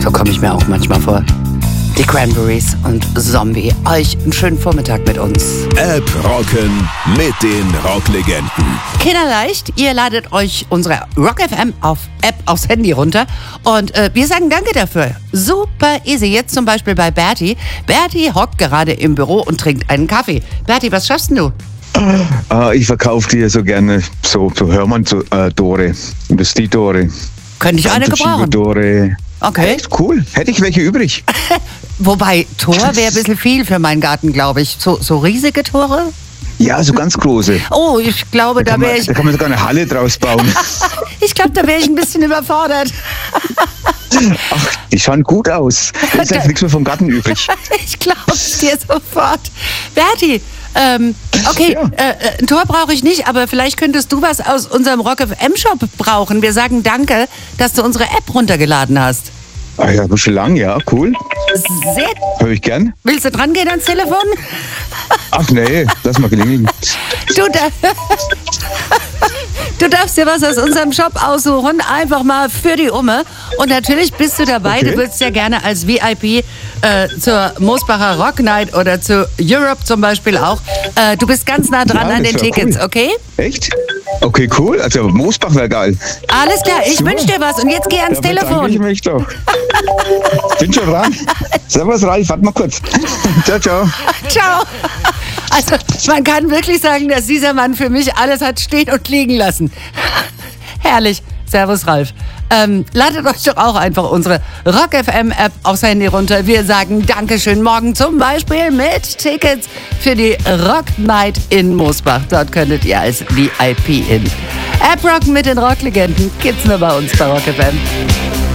So komme ich mir auch manchmal vor. Die Cranberries und Zombie. Euch einen schönen Vormittag mit uns. App rocken mit den Rocklegenden. Kinderleicht, ihr ladet euch unsere Rock FM App aufs Handy runter und wir sagen danke dafür. Super easy. Jetzt zum Beispiel bei Berti. Berti hockt gerade im Büro und trinkt einen Kaffee. Berti, was schaffst denn du? Ich verkaufe dir so gerne so Hörmann-Dore, Industriedore. Könnte ich eine gebrauchen? Dore. Okay. Echt cool. Hätte ich welche übrig. Wobei, Tor wäre ein bisschen viel für meinen Garten, glaube ich. So riesige Tore? Ja, so ganz große. Oh, ich glaube, da wäre ich... Da kann man sogar eine Halle draus bauen. Ich glaube, da wäre ich ein bisschen überfordert. Ach, die schauen gut aus. Da ist jetzt nichts mehr vom Garten übrig. Ich glaube es dir sofort. Berti, okay, Ja. ein Tor brauche ich nicht, aber vielleicht könntest du was aus unserem Rock FM Shop brauchen. Wir sagen danke, dass du unsere App runtergeladen hast. Ah ja, schon lang, ja, cool. Sehr. Hör ich gern. Willst du dran gehen ans Telefon? Ach nee, lass mal gelingen. Du darfst dir was aus unserem Shop aussuchen, einfach mal für die Umme. Und natürlich bist du dabei, Okay. Du würdest ja gerne als VIP zur Moosbacher Rock Night oder zu Europe zum Beispiel auch. Du bist ganz nah dran Ja, an das den wär Tickets, cool. okay? Echt? Okay, cool. Also Moosbach wäre geil. Alles klar, ich Super. wünsche dir was und jetzt geh ans Da bedanke ich Telefon. mich doch. Bin schon dran. Servus Ralf, warte mal kurz. Ciao, ciao. Ciao. Also, man kann wirklich sagen, dass dieser Mann für mich alles hat stehen und liegen lassen. Herrlich. Servus, Ralf. Ladet euch doch auch einfach unsere Rock FM App aufs Handy runter. Wir sagen Dankeschön morgen zum Beispiel mit Tickets für die Rock Night in Moosbach. Dort könntet ihr als VIP in. App rocken mit den Rocklegenden gibt's nur bei uns bei Rock FM.